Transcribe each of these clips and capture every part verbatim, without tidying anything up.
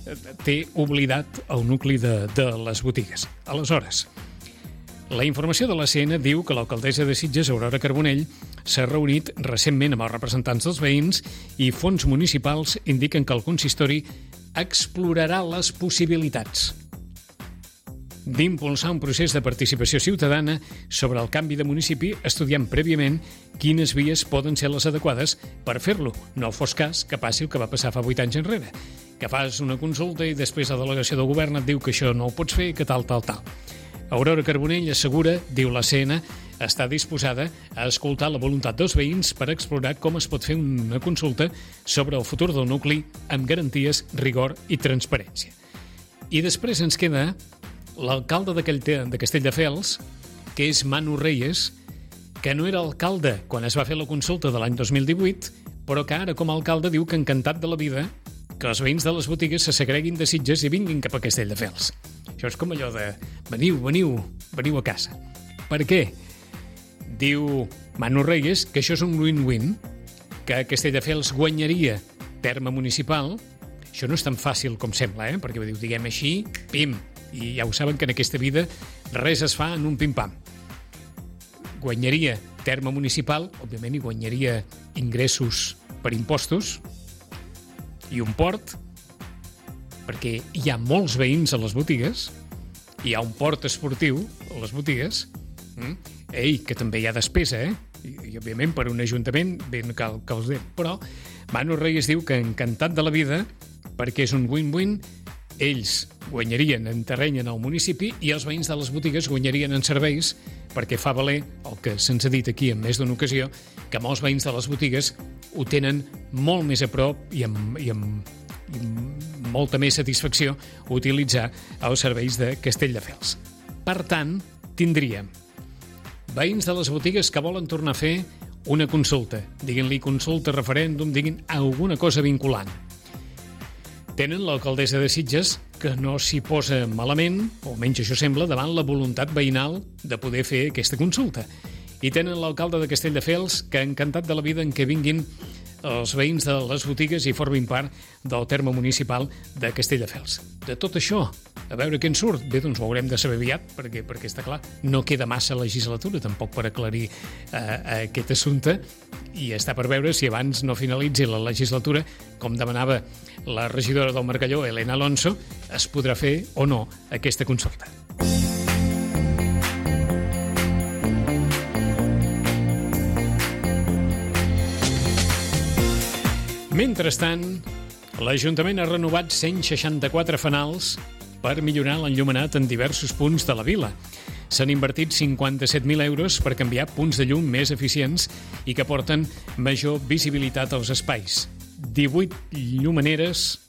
té oblidat el nucli de, de les botigues. Aleshores, la informació de l'A C N diu que l'alcaldessa de Sitges, Aurora Carbonell, s'ha reunit recentment amb els representants dels veïns i fons municipals indiquen que el consistori explorarà les possibilitats d'impulsar un procés de participació ciutadana sobre el canvi de municipi, estudiant prèviament quines vies poden ser les adequades per fer-lo. No fos cas que passi el que va passar fa vuit anys enrere, que fas una consulta i després la delegació del govern et diu que això no ho pots fer, que tal, tal, tal. Aurora Carbonell assegura, diu l'A C N, està disposada a escoltar la voluntat dels veïns per explorar com es pot fer una consulta sobre el futur del nucli amb garanties, rigor i transparència. I després ens queda l'alcalde de Castelldefels, que és Manu Reyes, que no era alcalde quan es va fer la consulta de l'any dos mil divuit, però que ara com a alcalde diu que encantat de la vida que els veïns de les botigues se segreguin de Sitges i vinguin cap a Castelldefels. Això és com allò de veniu, veniu, veniu a casa. Per què? Diu Manu Reyes que això és un win-win, que Castelldefels guanyaria terme municipal. Això no és tan fàcil com sembla, eh? Perquè diu, diguem així, pim, i ja ho saben que en aquesta vida res es fa en un pim-pam. Guanyaria terme municipal, òbviament hi guanyaria ingressos per impostos i un port, perquè hi ha molts veïns a les botigues, hi ha un port esportiu a les botigues, mm? Ei, que també hi ha despesa, eh? I, i òbviament per un ajuntament ben cal que els dé. Però Manu Reyes diu que encantat de la vida perquè és un win-win, ells guanyarien en terreny en el municipi i els veïns de les botigues guanyarien en serveis perquè fa valer el que se'ns ha dit aquí en més d'una ocasió, que molts veïns de les botigues ho tenen molt més a prop i amb, i amb, i amb molta més satisfacció utilitzar els serveis de Castelldefels. Per tant, tindríem veïns de les botigues que volen tornar a fer una consulta, diguin-li consulta, referèndum, diguin alguna cosa vinculant. Tenen l'alcaldessa de Sitges, que no s'hi posa malament, o almenys això sembla, davant la voluntat veïnal de poder fer aquesta consulta. I tenen l'alcalde de Castelldefels, que encantat de la vida en què vinguin els veïns de les botigues i formin part del terme municipal de Castelldefels. De tot això, a veure què en surt. Bé, doncs ho haurem de saber aviat, perquè, perquè està clar, no queda massa legislatura tampoc per aclarir eh, aquest assumpte, i està per veure si abans no finalitzi la legislatura, com demanava la regidora del Margalló, Elena Alonso, es podrà fer o no aquesta consulta. Mentrestant, l'Ajuntament ha renovat cent seixanta-quatre fanals per millorar l'enllumenat en diversos punts de la vila. S'han invertit cinquanta-set mil euros per canviar punts de llum més eficients i que porten major visibilitat als espais. divuit llumeneres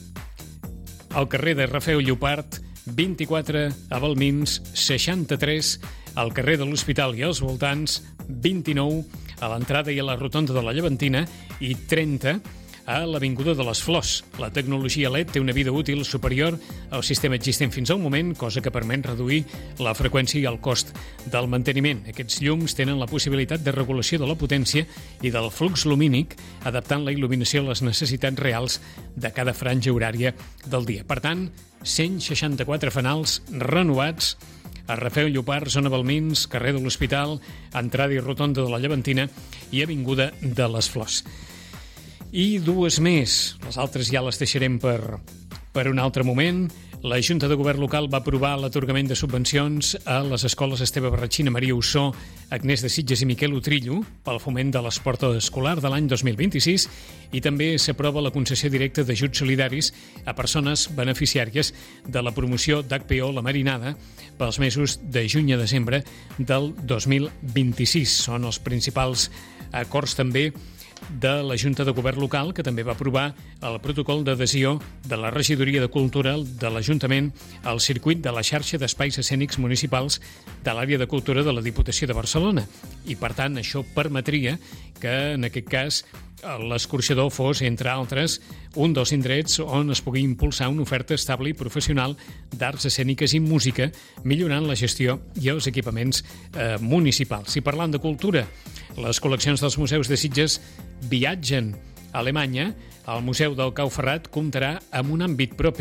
al carrer de Rafeu Llopart, vint-i-quatre a Balmins, seixanta-tres al carrer de l'Hospital i als voltants, vint-i-nou a l'entrada i a la rotonda de la Llevantina i trenta a l'Avinguda de les Flors. La tecnologia L E D té una vida útil superior al sistema existent fins al moment, cosa que permet reduir la freqüència i el cost del manteniment. Aquests llums tenen la possibilitat de regulació de la potència i del flux lumínic, adaptant la il·luminació a les necessitats reals de cada franja horària del dia. Per tant, cent seixanta-quatre fanals renovats a Rafeu Llopart, zona Balmins, carrer de l'Hospital, entrada i rotonda de la Llevantina i Avinguda de les Flors. I dues més, les altres ja les deixarem per, per un altre moment. La Junta de Govern Local va aprovar l'atorgament de subvencions a les escoles Esteve Barratxina, Maria Ossó, Agnès de Sitges i Miquel Utrillo pel foment de l'esport escolar de l'any dos mil vint-i-sis i també s'aprova la concessió directa d'ajuts solidaris a persones beneficiàries de la promoció d'H P O La Marinada pels mesos de juny a desembre del dos mil vint-i-sis. Són els principals acords també de la Junta de Govern Local, que també va aprovar el protocol d'adhesió de la Regidoria de Cultura de l'Ajuntament al circuit de la xarxa d'espais escènics municipals de l'àrea de cultura de la Diputació de Barcelona. I, per tant, això permetria que, en aquest cas, l'escorxador fos, entre altres, un dels indrets on es pugui impulsar una oferta estable i professional d'arts escèniques i música, millorant la gestió i els equipaments eh, municipals. I parlant de cultura, les col·leccions dels museus de Sitges viatgen a Alemanya. El Museu del Cau Ferrat comptarà amb un àmbit propi